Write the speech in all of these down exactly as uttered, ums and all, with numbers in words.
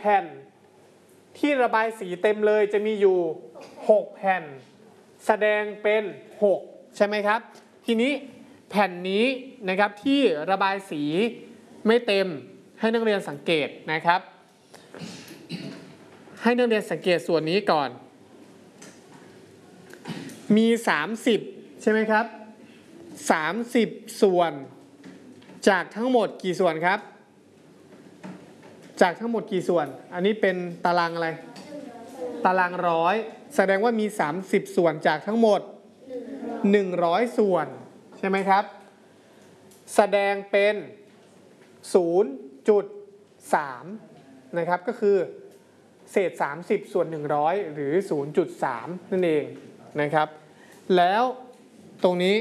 ผ่นที่ระบายสีเต็มเลยจะมีอยู่หกแผ่นแสดงเป็นหกใช่ไหมครับทีนี้แผ่นนี้นะครับที่ระบายสีไม่เต็มให้นักเรียนสังเกตนะครับให้นักเรียนสังเกตส่วนนี้ก่อนมีสามสิบใช่ไหมครับสามสิบส่วนจากทั้งหมดกี่ส่วนครับจากทั้งหมดกี่ส่วนอันนี้เป็นตารางอะไรตารางร้อยแสดงว่ามีสามสิบส่วนจากทั้งหมดหนึ่งร้อยส่วนใช่ไหมครับแสดงเป็น ศูนย์จุดสาม นะครับก็คือเศษสามสิบส่วนหนึ่งร้อยหรือ ศูนย์จุดสาม นั่นเองนะครับแล้วตรงนี้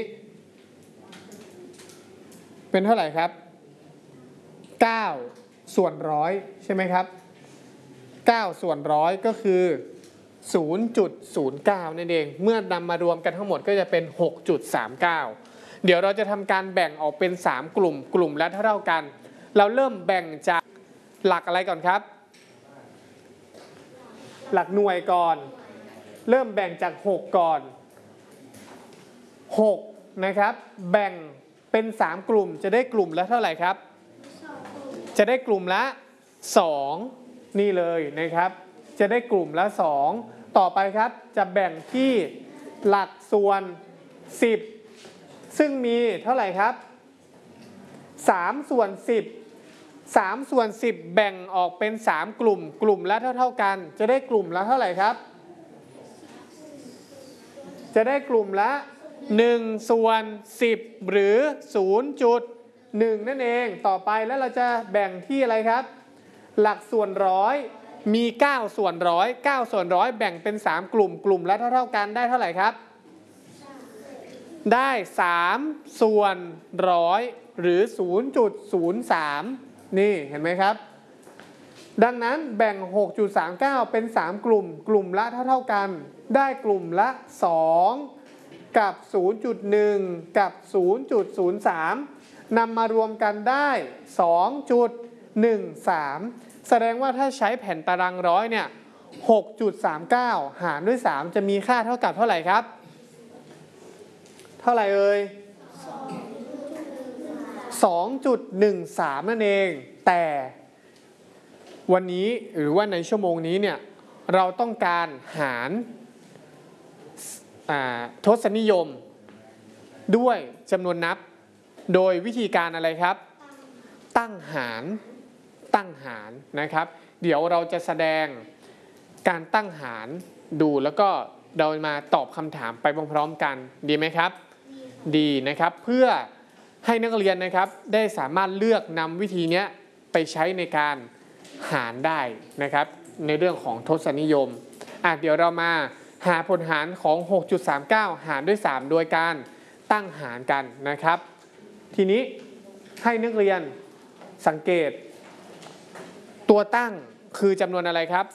เป็นเท่าไหร่ครับเก้าส่วนร้อยใช่ไหมครับเก้าส่วนร้อยก็คือ ศูนย์จุดศูนย์เก้า นั่นเองเมื่อนำมารวมกันทั้งหมดก็จะเป็น หกจุดสามเก้า เดี๋ยวเราจะทำการแบ่งออกเป็นสามกลุ่มกลุ่มละเท่าๆกันเราเริ่มแบ่งจากหลักอะไรก่อนครับหลักหน่วยก่อนเริ่มแบ่งจากหกก่อนหกนะครับแบ่งเป็นสามกลุ่มจะได้กลุ่มละเท่าไหร่ครับจะได้กลุ่มละสองนี่เลยนะครับจะได้กลุ่มละสองต่อไปครับจะแบ่งที่หลักส่วนสิบซึ่งมีเท่าไหร่ครับสามส่วนสิบ สามส่วนสิบแบ่งออกเป็นสามกลุ่มกลุ่มละเท่าๆกันจะได้กลุ่มละเท่าไหร่ครับจะได้กลุ่มละหนึ่งส่วนสิบหรือ ศูนย์จุดหนึ่ง นั่นเองต่อไปแล้วเราจะแบ่งที่อะไรครับหลักส่วนร้อยมีเก้าส่วนร้อยเก้าส่วนร้อยแบ่งเป็นสามกลุ่มกลุ่มละเท่าๆกันได้เท่าไหร่ครับได้สามส่วนร้อยหรือ ศูนย์จุดศูนย์สาม นี่เห็นไหมครับดังนั้นแบ่ง หกจุดสามเก้า เป็นสามกลุ่มกลุ่มละเท่าๆกันได้กลุ่มละสองกับ ศูนย์จุดหนึ่ง กับ ศูนย์จุดศูนย์สาม นำมารวมกันได้ สองจุดหนึ่งสาม แสดงว่าถ้าใช้แผ่นตารางร้อยเนี่ย หกจุดสามเก้า หารด้วยสามจะมีค่าเท่ากับเท่าไหร่ครับเท่าไหร่เอ่ย สองจุดหนึ่งสาม นั่นเองแต่วันนี้หรือว่าในชั่วโมงนี้เนี่ยเราต้องการหารทศนิยมด้วยจำนวนนับโดยวิธีการอะไรครับตั้งหารตั้งหารนะครับเดี๋ยวเราจะแสดงการตั้งหารดูแล้วก็เรามาตอบคำถามไปพร้อมๆกันดีไหมครับดีนะครับเพื่อให้นักเรียนนะครับได้สามารถเลือกนำวิธีนี้ไปใช้ในการหารได้นะครับในเรื่องของทศนิยมอ่ะเดี๋ยวเรามาหาผลหารของ หกจุดสามเก้า หารด้วยสามโดยการตั้งหารกันนะครับทีนี้ให้นักเรียนสังเกตตัวตั้งคือจำนวนอะไรครับ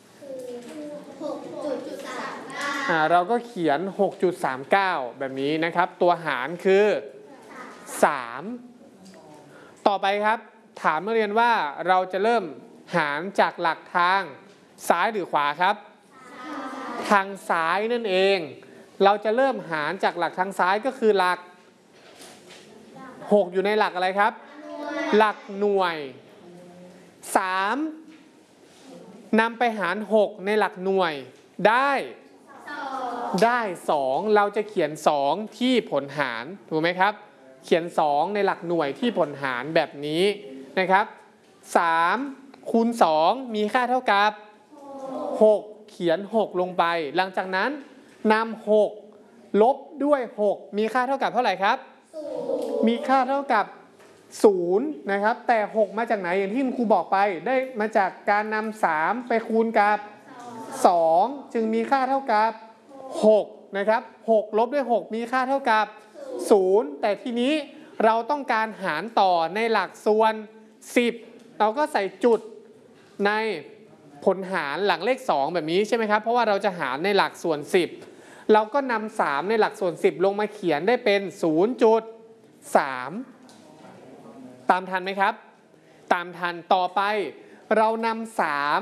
อ่าเราก็เขียน หกจุดสามเก้า แบบนี้นะครับตัวหารคือสามต่อไปครับถามนักเรียนว่าเราจะเริ่มหารจากหลักทางซ้ายหรือขวาครับทางซ้ายนั่นเองเราจะเริ่มหารจากหลักทางซ้ายก็คือหลักหกอยู่ในหลักอะไรครับหลักหน่วยสามนำไปหารหกในหลักหน่วยได้ได้สองเราจะเขียนสองที่ผลหารถูกไหมครับเขียนสองในหลักหน่วยที่ผลหารแบบนี้นะครับสามคูณสองมีค่าเท่ากับหกเขียนหกลงไปหลังจากนั้นนำหกลบด้วยหกมีค่าเท่ากับเท่าไหร่ครับมีค่าเท่ากับศูนย์นะครับแต่หกมาจากไหนอย่างที่คุณครูบอกไปได้มาจากการนำสามไปคูณกับสองจึงมีค่าเท่ากับหกนะครับหกลบด้วยหกมีค่าเท่ากับศูนย์แต่ทีนี้เราต้องการหารต่อในหลักส่วนสิบเราก็ใส่จุดในผลหารหลังเลขสองแบบนี้ใช่ไหมครับเพราะว่าเราจะหารในหลักส่วนสิบเราก็นำสามในหลักส่วนสิบลงมาเขียนได้เป็น ศูนย์จุดสาม ตามทันไหมครับตามทันต่อไปเรานำสาม